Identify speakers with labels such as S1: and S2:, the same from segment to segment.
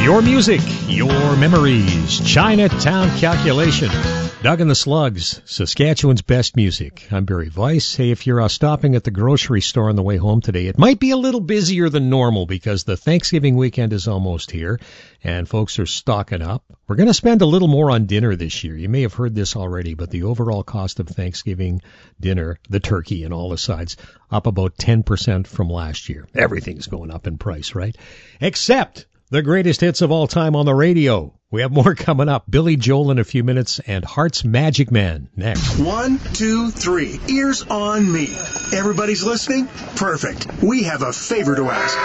S1: Your music, your memories. Chinatown Calculation. Doug and the Slugs, Saskatchewan's best music. I'm Barry Weiss. Hey, if you're stopping at the grocery store on the way home today, it might be a little busier than normal because the Thanksgiving weekend is almost here and folks are stocking up. We're going to spend a little more on dinner this year. You may have heard this already, but the overall cost of Thanksgiving dinner, the turkey and all the sides, up about 10% from last year. Everything's going up in price, right? Except the greatest hits of all time on the radio. We have more coming up. Billy Joel in a few minutes and Heart's Magic Man next.
S2: 1, 2, 3. Ears on me. Everybody's listening? Perfect. We have a favor to ask.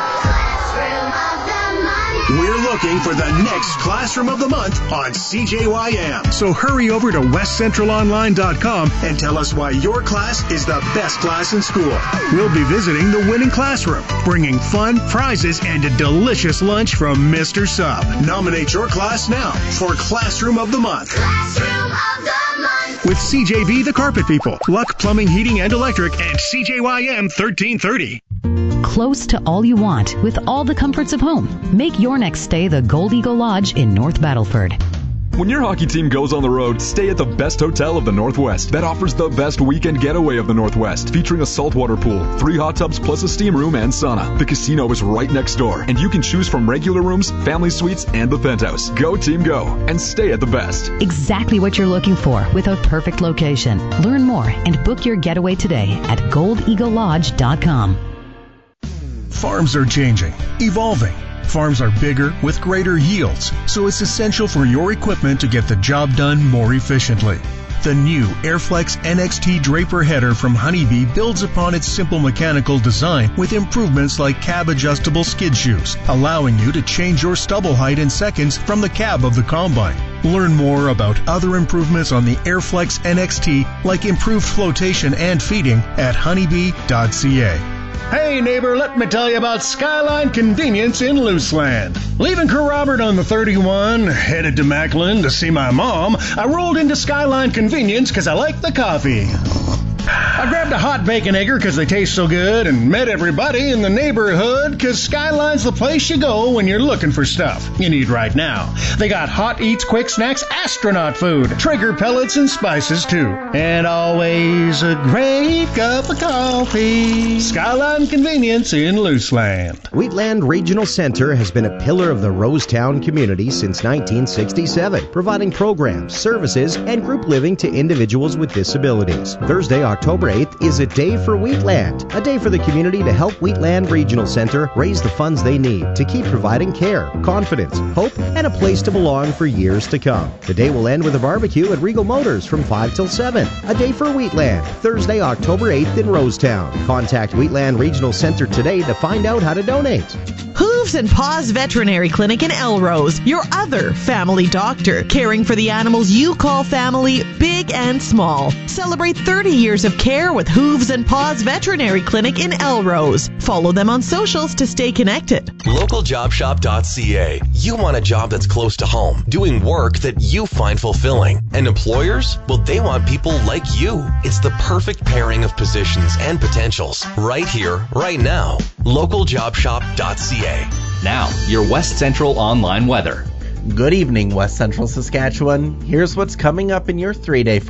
S2: We're looking for the next Classroom of the Month on CJYM. So hurry over to westcentralonline.com and tell us why your class is the best class in school. We'll be visiting the winning classroom, bringing fun, prizes, and a delicious lunch from Mr. Sub. Nominate your class now for Classroom of the Month.
S3: Classroom of the Month.
S2: With CJV, the Carpet People, Luck Plumbing, Heating, and Electric, and CJYM 1330.
S4: Close to all you want with all the comforts of home. Make your next stay the Gold Eagle Lodge in North Battleford.
S5: When your hockey team goes on the road, stay at the best hotel of the Northwest. That offers the best weekend getaway of the Northwest, featuring a saltwater pool, 3 hot tubs plus a steam room and sauna. The casino is right next door, and you can choose from regular rooms, family suites, and the penthouse. Go team go, and stay at the best.
S4: Exactly what you're looking for with a perfect location. Learn more and book your getaway today at goldeaglelodge.com.
S2: Farms are changing, evolving. Farms are bigger with greater yields, so it's essential for your equipment to get the job done more efficiently. The new Airflex NXT Draper header from Honeybee builds upon its simple mechanical design with improvements like cab-adjustable skid shoes, allowing you to change your stubble height in seconds from the cab of the combine. Learn more about other improvements on the Airflex NXT, like improved flotation and feeding, at honeybee.ca. Hey neighbor, let me tell you about Skyline Convenience in Luceland. Leaving Kerr Robert on the 31, headed to Macklin to see my mom, I rolled into Skyline Convenience because I like the coffee. I grabbed a hot bacon egger because they taste so good and met everybody in the neighborhood because Skyline's the place you go when you're looking for stuff you need right now. They got hot eats, quick snacks, astronaut food, Traeger pellets and spices too. And always a great cup of coffee. Skyline Convenience in Luceland.
S6: Wheatland Regional Center has been a pillar of the Rosetown community since 1967, providing programs, services, and group living to individuals with disabilities. Thursday, October 8th is a day for Wheatland, a day for the community to help Wheatland Regional Center raise the funds they need to keep providing care, confidence, hope, and a place to belong for years to come. The day will end with a barbecue at Regal Motors from 5 till 7. A day for Wheatland, Thursday, October 8th in Rosetown. Contact Wheatland Regional Center today to find out how to donate.
S7: Hooves and Paws Veterinary Clinic in Elrose, your other family doctor, caring for the animals you call family, big and small. Celebrate 30 years of care with Hooves and Paws Veterinary Clinic in Elrose. Follow them on socials to stay connected.
S8: LocalJobShop.ca. You want a job that's close to home, doing work that you find fulfilling. And employers? Well, they want people like you. It's the perfect pairing of positions and potentials. Right here, right now. LocalJobShop.ca.
S9: Now, your West Central online weather.
S10: Good evening, West Central Saskatchewan. Here's what's coming up in your 3-day